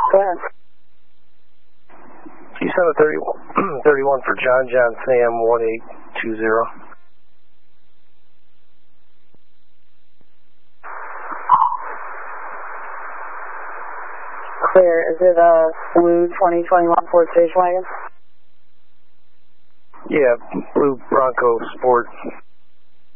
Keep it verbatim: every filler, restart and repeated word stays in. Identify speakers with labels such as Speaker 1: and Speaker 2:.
Speaker 1: Go ahead.
Speaker 2: You sent a thirty-one for John John Sam one eight two zero.
Speaker 1: Clear. Is it a blue twenty twenty-one Ford Station Wagon?
Speaker 2: Yeah, blue Bronco Sport.